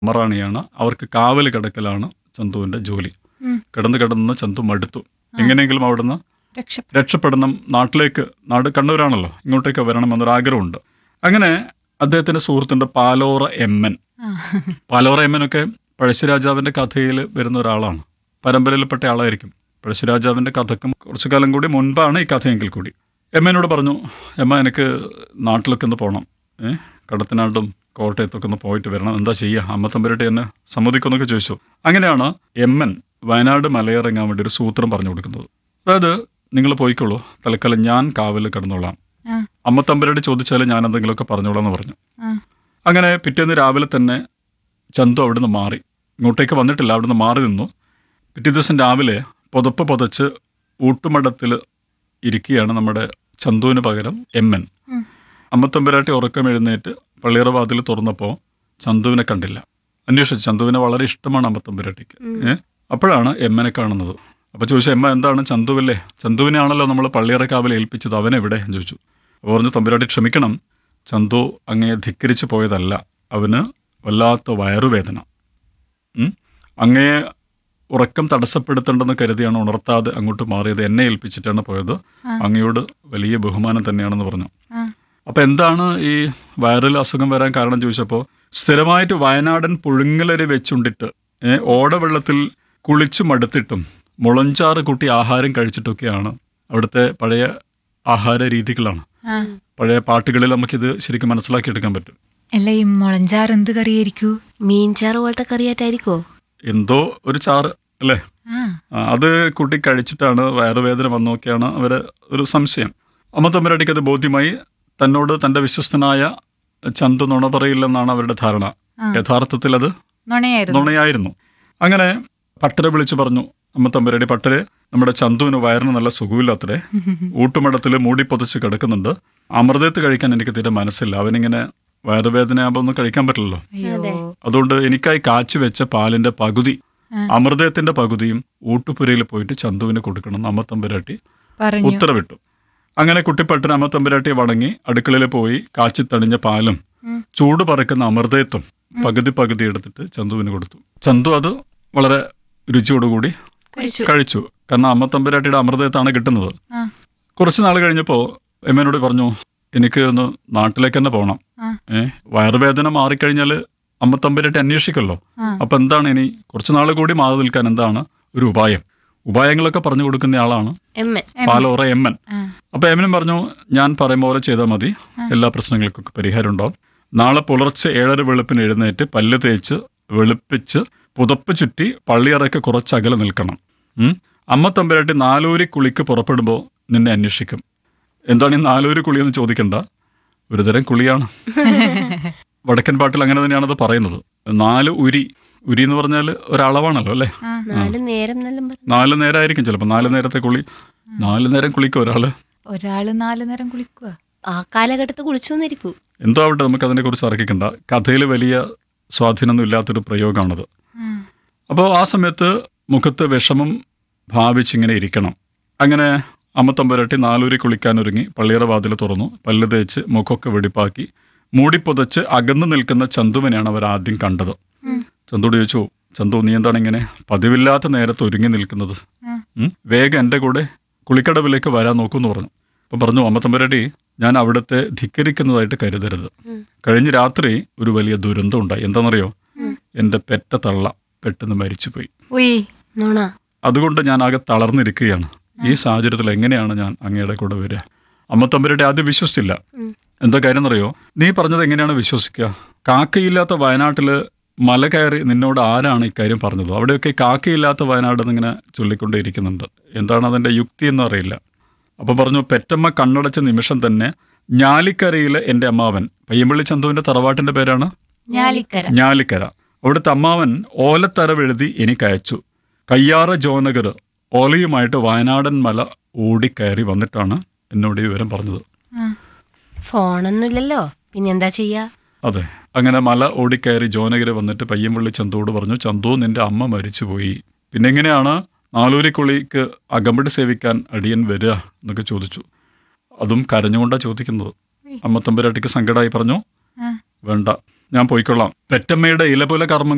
മറാണിയാണ്. അവർക്ക് കാവൽ കിടക്കലാണ് ചന്തുവിൻ്റെ ജോലി. കിടന്ന് ചന്തു മടുത്തു. എങ്ങനെയെങ്കിലും അവിടുന്ന് രക്ഷപ്പെടണം, നാട് കണ്ണൂരാണല്ലോ, ഇങ്ങോട്ടേക്ക് വരണമെന്നൊരാഗ്രഹമുണ്ട്. അങ്ങനെ അദ്ദേഹത്തിൻ്റെ സുഹൃത്തുണ്ട് പാലോറ എമ്മൻ. പാലോറ എമ്മനൊക്കെ പഴശ്ശിരാജാവിൻ്റെ കഥയിൽ വരുന്ന ഒരാളാണ്, പരമ്പരയിൽപ്പെട്ട ആളായിരിക്കും. പഴശ്ശിരാജാവിൻ്റെ കഥക്കും കുറച്ചു കാലം കൂടി മുൻപാണ് ഈ കഥയെങ്കിൽ കൂടി. എമ്മനോട് പറഞ്ഞു, എമ്മ എനിക്ക് നാട്ടിലൊക്കെ ഒന്ന് പോകണം, കടത്തനാടും കോട്ടയത്തൊക്കെ ഒന്ന് പോയിട്ട് വരണം, എന്താ ചെയ്യുക, അമ്മ തമ്പുരാട്ടി എന്നെ സമ്മതിക്കുമെന്നൊക്കെ ചോദിച്ചു. അങ്ങനെയാണ് എമ്മൻ വയനാട് മലയിറങ്ങാൻ വേണ്ടി ഒരു സൂത്രം പറഞ്ഞു കൊടുക്കുന്നത്. അതായത്, നിങ്ങൾ പോയിക്കോളൂ, തൽക്കാലം ഞാൻ കാവൽ കിടന്നോളാം, അമ്മ തമ്പുരാട്ടി ചോദിച്ചാൽ ഞാൻ എന്തെങ്കിലുമൊക്കെ പറഞ്ഞോളാം എന്ന് പറഞ്ഞു. അങ്ങനെ പിറ്റേന്ന് രാവിലെ തന്നെ ചന്തു അവിടുന്ന് മാറി, ഇങ്ങോട്ടേക്ക് വന്നിട്ടില്ല, അവിടുന്ന് മാറി നിന്നു. പിറ്റേ ദിവസം രാവിലെ പുതപ്പ് പുതച്ച് ഊട്ടുമടത്തിൽ ഇരിക്കുകയാണ് നമ്മുടെ ചന്തുവിന് പകരം എമ്മൻ. അമ്മ തമ്പുരാട്ടി ഉറക്കം എഴുന്നേറ്റ് പള്ളിയറ വാതിൽ തുറന്നപ്പോൾ ചന്തുവിനെ കണ്ടില്ല. അന്വേഷിച്ചു, ചന്തുവിനെ വളരെ ഇഷ്ടമാണ് അമ്മ തമ്പുരാട്ടിക്ക്. അപ്പോഴാണ് എമ്മനെ കാണുന്നത്. അപ്പോൾ ചോദിച്ചു, എമ്മ എന്താണ്, ചന്തുവല്ലേ, ചന്തുവിനെയാണല്ലോ നമ്മൾ പള്ളിയറ കാവൽ ഏൽപ്പിച്ചത്, അവനെവിടെ എന്ന് ചോദിച്ചു. അപ്പോൾ പറഞ്ഞു, തമ്പുരാട്ടി ക്ഷമിക്കണം, ചന്തു അങ്ങയെ ധിക്കരിച്ച് പോയതല്ല, അവന് വല്ലാത്ത വയറുവേദന, അങ്ങയെ ഉറക്കം തടസ്സപ്പെടുത്തേണ്ടെന്ന് കരുതിയാണ് ഉണർത്താതെ അങ്ങോട്ട് മാറിയത്, എന്നെ ഏൽപ്പിച്ചിട്ടാണ് പോയത്, അങ്ങയോട് വലിയ ബഹുമാനം തന്നെയാണെന്ന് പറഞ്ഞു. അപ്പം എന്താണ് ഈ വൈറൽ അസുഖം വരാൻ കാരണം ചോദിച്ചപ്പോൾ, സ്ഥിരമായിട്ട് വയനാടൻ പുഴുങ്ങലരി വെച്ചുണ്ടിട്ട് ഓടവെള്ളത്തിൽ കുളിച്ചു മടുത്തിട്ടും മുളഞ്ചാറ് കൂട്ടി ആഹാരം കഴിച്ചിട്ടൊക്കെയാണ് അവിടുത്തെ പഴയ ആഹാര രീതികളാണ്. പഴയ പാട്ടുകളിൽ നമുക്കിത് ശരിക്കും മനസ്സിലാക്കിയെടുക്കാൻ പറ്റും. അല്ല, ഈ മുളഞ്ചാറ് എന്ത് കറിയായിരിക്കൂ? മീൻചാറ് പോലത്തെ കറിയായിട്ടായിരിക്കോ? എന്തോ ഒരു ചാറ് അല്ലേ, അത് കൂട്ടി കഴിച്ചിട്ടാണ് വയറുവേദന വന്നൊക്കെയാണ് അവരെ ഒരു സംശയം. അമ്മ തമ്പുരാട്ടിക്ക് അത് ബോധ്യമായി. തന്നോട് തൻ്റെ വിശ്വസ്തനായ ചന്തു നുണ പറയില്ലെന്നാണ് അവരുടെ ധാരണ. യഥാർത്ഥത്തിൽ അത് നുണയായിരുന്നു. അങ്ങനെ പട്ടരെ വിളിച്ചു പറഞ്ഞു, അമ്മ തമ്പുരാട്ടി, പട്ടരെ, നമ്മുടെ ചന്തുവിന് വയറിന് നല്ല സുഖമില്ലാത്തരെ, ഊട്ടുമടത്തിൽ മൂടി പൊതിച്ച് കിടക്കുന്നുണ്ട്, അമൃതത്ത് കഴിക്കാൻ എനിക്ക് തീരെ മനസ്സില്ല, അവനിങ്ങനെ വയറുവേദനയാകുമ്പോൾ ഒന്നും കഴിക്കാൻ പറ്റില്ലല്ലോ, അതുകൊണ്ട് എനിക്കായി കാച്ചി വെച്ച പാലിന്റെ പകുതി, അമൃതത്തിന്റെ പകുതിയും ഊട്ടുപുരയിൽ പോയിട്ട് ചന്തുവിന് കൊടുക്കണം എന്ന് അമ്മ തമ്പുരാട്ടി ഉത്തരവിട്ടു. അങ്ങനെ കുട്ടിപ്പട്ടൻ അമ്മ തമ്പുരാട്ടിയെ വണങ്ങി അടുക്കളയിൽ പോയി കാച്ചി തണിഞ്ഞ പാലും ചൂട് പറക്കുന്ന അമൃതത്വം പകുതി എടുത്തിട്ട് ചന്തുവിന് കൊടുത്തു. ചന്തു അത് വളരെ രുചിയോടുകൂടി കഴിച്ചു. കാരണം അമ്മ തമ്പുരാട്ടിയുടെ അമൃതത്താണ് കിട്ടുന്നത്. കുറച്ച് നാൾ കഴിഞ്ഞപ്പോൾ എമ്മനോട് പറഞ്ഞു, എനിക്ക് ഒന്ന് നാട്ടിലേക്ക് തന്നെ പോകണം, വയറുവേദന മാറിക്കഴിഞ്ഞാൽ അമ്മ തമ്പുരാട്ടി അന്വേഷിക്കല്ലോ, അപ്പൊ എന്താണ് ഇനി കുറച്ച് നാൾ കൂടി മാറി നിൽക്കാൻ എന്താണ് ഒരു ഉപായങ്ങളൊക്കെ പറഞ്ഞു കൊടുക്കുന്ന ആളാണ് പാലോറ എമ്മൻ. അപ്പൊ എമ്മനും പറഞ്ഞു, ഞാൻ പറയുന്ന പോലെ ചെയ്താൽ മതി, എല്ലാ പ്രശ്നങ്ങൾക്കൊക്കെ പരിഹാരം ഉണ്ടാവും. നാളെ പുലർച്ചെ 7:30 വെളുപ്പിന് എഴുന്നേറ്റ് പല്ല് തേച്ച് വെളുപ്പിച്ച് പുതപ്പ് ചുറ്റി പള്ളിയറയ്ക്ക് കുറച്ച് അകലെ നിൽക്കണം. അമ്മ തമ്പുരാട്ടി നാലൂരി കുളിക്ക് പുറപ്പെടുമ്പോൾ നിന്നെ അന്വേഷിക്കും. എന്താണ് ഈ നാലൂരി കുളി എന്ന് ചോദിക്കണ്ട, ഒരുതരം കുളിയാണ്. വടക്കൻ പാട്ടിൽ അങ്ങനെ തന്നെയാണത് പറയുന്നത്. 4 ഉരി എന്ന് പറഞ്ഞാൽ ഒരളവാണല്ലോ അല്ലേ, 4 നേരമായിരിക്കും ചിലപ്പോൾ, 4 നേരത്തെ കുളി. 4 നേരം കുളിക്കും ഒരാള് 4 നേരം കുളിക്കുക, ആ കാലഘട്ടത്തിൽ കുളിച്ചോന്നിരിക്കൂ. എന്തോ ആവട്ടെ, നമുക്ക് അതിനെ കുറിച്ച് അറക്കിക്കണ്ട. കഥയിൽ വലിയ സ്വാധീനമൊന്നും ഇല്ലാത്തൊരു പ്രയോഗമാണത്. അപ്പോൾ ആ സമയത്ത് മുഖത്ത് വിഷമം ഭാവിച്ചിങ്ങനെ ഇരിക്കണം. അങ്ങനെ അമ്മ തമ്പുരാട്ടി 4 ഉരി കുളിക്കാനൊരുങ്ങി പള്ളിയറ വാതിൽ തുറന്നു, പല്ല് തേച്ച് മുഖമൊക്കെ വെടിപ്പാക്കി മൂടിപ്പൊതച്ച് അകന്നു നിൽക്കുന്ന ചന്തുവിനെയാണ് അവർ ആദ്യം കണ്ടത്. ചന്തുയോട് ചോദിച്ചു, ചന്തു, നീ എന്താണ് ഇങ്ങനെ പതിവില്ലാത്ത നേരത്ത് ഒരുങ്ങി നിൽക്കുന്നത്, വേഗം എൻ്റെ കൂടെ കുളിക്കടവിലേക്ക് വരാൻ നോക്കുമെന്ന് പറഞ്ഞു. അപ്പം പറഞ്ഞു, അമ്മ തമ്പുരാട്ടി, ഞാൻ അവിടുത്തെ ധിക്കരിക്കുന്നതായിട്ട് കരുതരുത്. കഴിഞ്ഞ രാത്രി ഒരു വലിയ ദുരന്തം ഉണ്ടായി. എന്താണെന്നറിയോ, എൻ്റെ പെറ്റ തള്ള പെട്ടെന്ന് മരിച്ചുപോയി. അതുകൊണ്ട് ഞാൻ ആകെ തളർന്നിരിക്കുകയാണ്. ഈ സാഹചര്യത്തിൽ എങ്ങനെയാണ് ഞാൻ അങ്ങയുടെ കൂടെ വരിക? അമ്മ തമ്പുരാട്ടി ആദ്യം വിശ്വസിച്ചില്ല. എന്താ കാര്യം എന്നറിയോ, നീ പറഞ്ഞത് എങ്ങനെയാണ് വിശ്വസിക്കുക? കാക്കയില്ലാത്ത വയനാട്ടില് മല കയറി നിന്നോട് ആരാണ് ഇക്കാര്യം പറഞ്ഞത്? അവിടെയൊക്കെ കാക്കയില്ലാത്ത വയനാട് എന്നിങ്ങനെ ചൊല്ലിക്കൊണ്ടേയിരിക്കുന്നുണ്ട്. എന്താണ് അതിൻ്റെ യുക്തി എന്ന് അറിയില്ല. അപ്പോൾ പറഞ്ഞു, പെറ്റമ്മ കണ്ണടച്ച നിമിഷം തന്നെ ഞാലിക്കരയിലെ എൻ്റെ അമ്മാവൻ, പയ്യമ്പള്ളി ചന്തുവിൻ്റെ തറവാട്ടിൻ്റെ പേരാണ് ഞാലിക്കര, അവിടുത്തെ അമ്മാവൻ ഓലത്തരവെഴുതി എനിക്കയച്ചു. കയ്യാറ ജോനഗർ ഓലയുമായിട്ട് വയനാടൻ മല ഓടിക്കയറി വന്നിട്ടാണ് എന്നോട് ഈ വിവരം പറഞ്ഞത്. ഫോണൊന്നുമില്ലല്ലോ, പിന്നെന്താ ചെയ്യാ? അതെ, അങ്ങനെ മല ഓടിക്കയറി ജോനഗിരി വന്നിട്ട് പയ്യമ്പള്ളി ചന്തുവോട് പറഞ്ഞു, ചന്തു, നിന്റെ അമ്മ മരിച്ചുപോയി, പിന്നെ എങ്ങനെയാണ് 4 ഉരി കുളിക്ക് അകമ്പടി സേവിക്കാൻ അടിയൻ വരിക എന്നൊക്കെ ചോദിച്ചു. അതും കരഞ്ഞുകൊണ്ടാണ് ചോദിക്കുന്നത്. അമ്മ തമ്പുരാട്ടിക്ക് സങ്കടമായി പറഞ്ഞു, വേണ്ട, ഞാൻ പോയിക്കൊള്ളാം. പെറ്റമ്മയുടെ ഇല പോലെ കർമ്മങ്ങൾ